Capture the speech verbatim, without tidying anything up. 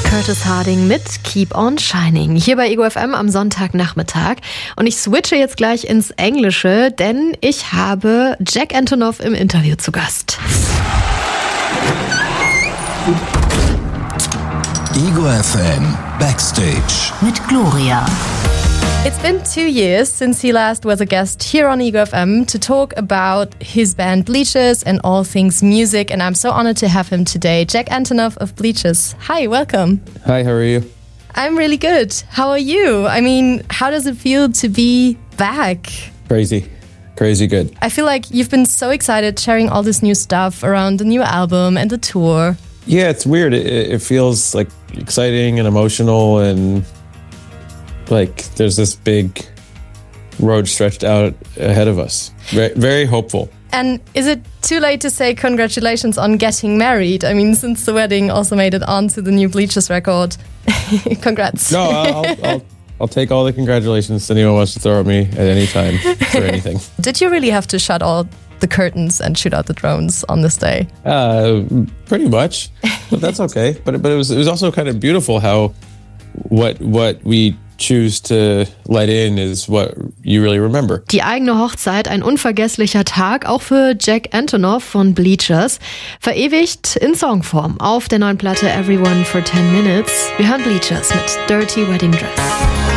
Curtis Harding mit Keep on Shining. Hier bei Ego F M am Sonntagnachmittag. Und ich switche jetzt gleich ins Englische, denn ich habe Jack Antonoff im Interview zu Gast. Ego F M Backstage mit Gloria. It's been two years since he last was a guest here on Ego F M to talk about his band Bleachers and all things music, and I'm so honored to have him today. Jack Antonoff of Bleachers. Hi, welcome. Hi, how are you? I'm really good. How are you? I mean, how does it feel to be back? Crazy. Crazy good. I feel like you've been so excited sharing all this new stuff around the new album and the tour. Yeah, it's weird. It, it feels like exciting and emotional, and like there's this big road stretched out ahead of us. Very, very hopeful. And is it too late to say congratulations on getting married? I mean, since the wedding also made it onto the new Bleachers record. Congrats. No, I'll, I'll, I'll take all the congratulations anyone wants to throw at me at any time for anything. Did you really have to shut all the curtains and shoot out the drones on this day? Uh, pretty much, but that's okay. But but it was it was also kind of beautiful how what what we choose to let in is what you really remember. Die eigene Hochzeit, ein unvergesslicher Tag, auch für Jack Antonoff von Bleachers. Verewigt in Songform auf der neuen Platte Everyone for ten minutes. Wir hören Bleachers mit Dirty Wedding Dress.